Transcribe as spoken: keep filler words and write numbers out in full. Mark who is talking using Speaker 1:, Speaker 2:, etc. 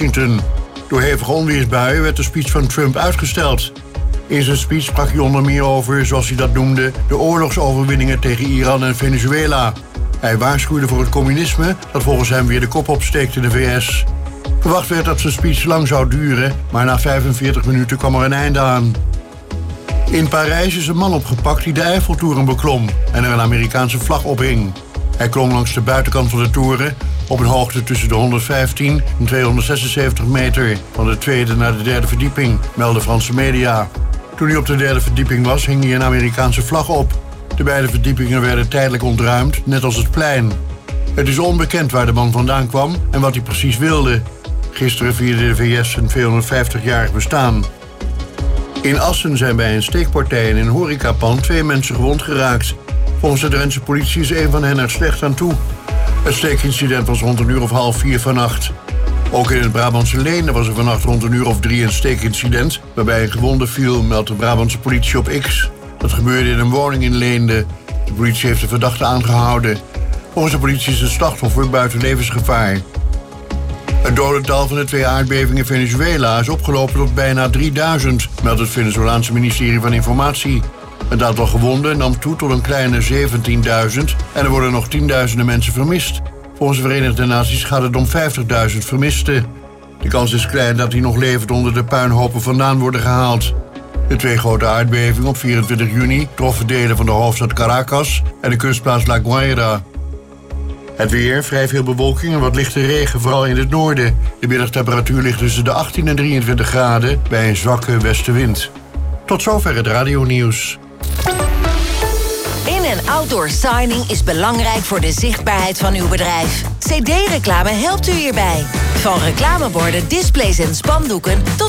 Speaker 1: Washington. Door hevige onweersbuien werd de speech van Trump uitgesteld. In zijn speech sprak hij onder meer over, zoals hij dat noemde, de oorlogsoverwinningen tegen Iran en Venezuela. Hij waarschuwde voor het communisme, dat volgens hem weer de kop opsteekt in de V S. Verwacht werd dat zijn speech lang zou duren, maar na vijfenveertig minuten kwam er een einde aan. In Parijs is een man opgepakt die de Eiffeltoren beklom en er een Amerikaanse vlag ophing. Hij klom langs de buitenkant van de toren op een hoogte tussen de honderdvijftien en tweehonderdzesenzeventig meter van de tweede naar de derde verdieping, melden Franse media. Toen hij op de derde verdieping was, hing hij een Amerikaanse vlag op. De beide verdiepingen werden tijdelijk ontruimd, net als het plein. Het is onbekend waar de man vandaan kwam en wat hij precies wilde. Gisteren vierde de V S zijn tweehonderdvijftigjarig bestaan. In Assen zijn bij een steekpartij in een horecapand twee mensen gewond geraakt. Volgens de Drentse politie is een van hen er slecht aan toe. Het steekincident was rond een uur of half vier vannacht. Ook in het Brabantse Leende was er vannacht rond een uur of drie een steekincident, waarbij een gewonde viel, meldt de Brabantse politie op X. Dat gebeurde in een woning in Leende. De politie heeft de verdachte aangehouden. Volgens de politie is het slachtoffer buiten levensgevaar. Het dodental van de twee aardbevingen in Venezuela is opgelopen tot bijna drieduizend, meldt het Venezolaanse ministerie van Informatie. Het aantal gewonden nam toe tot een kleine zeventienduizend en er worden nog tienduizenden mensen vermist. Volgens de Verenigde Naties gaat het om vijftigduizend vermisten. De kans is klein dat die nog levend onder de puinhopen vandaan worden gehaald. De twee grote aardbevingen op vierentwintig juni troffen delen van de hoofdstad Caracas en de kustplaats La Guaira. Het weer, vrij veel bewolking en wat lichte regen, vooral in het noorden. De middagtemperatuur ligt tussen de achttien en drieëntwintig graden bij een zwakke westenwind. Tot zover het radionieuws.
Speaker 2: In- en outdoor signing is belangrijk voor de zichtbaarheid van uw bedrijf. C D-reclame helpt u hierbij. Van reclameborden, displays en spandoeken tot